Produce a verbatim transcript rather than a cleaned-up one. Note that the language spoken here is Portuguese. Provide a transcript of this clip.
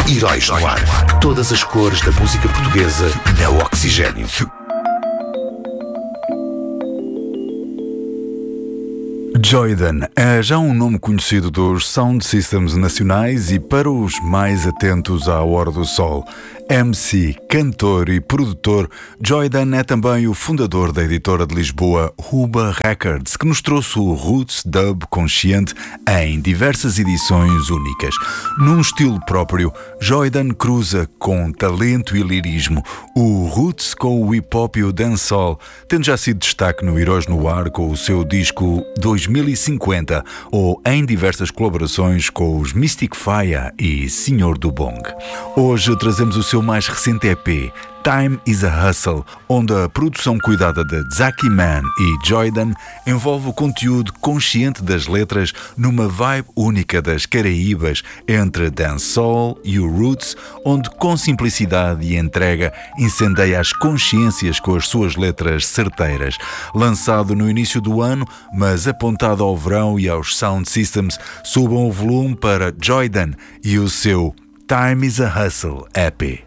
Heróis no Ar. Todas as cores da música portuguesa na Oxigênio. Joydan é já um nome conhecido dos sound systems nacionais e, para os mais atentos à Hora do Sol, M C, cantor e produtor, Joydan é também o fundador da editora de Lisboa Huba Records, que nos trouxe o Roots Dub consciente em diversas edições únicas. Num estilo próprio, Joydan cruza com talento e lirismo o Roots com o hip-hop e o dancehall, tendo já sido destaque no Heróis no Ar com o seu disco dois mil e cinquenta ou em diversas colaborações com os Mystic Fire e Senhor do Bong. Hoje trazemos o seu mais recente E P, Time is a Hustle, onde a produção cuidada de Zaki Man e Joydan envolve o conteúdo consciente das letras numa vibe única das Caraíbas entre dancehall e o roots, onde com simplicidade e entrega incendeia as consciências com as suas letras certeiras. Lançado no início do ano, mas apontado ao verão e aos sound systems, subam o volume para Joydan e o seu Time is a Hustle E P.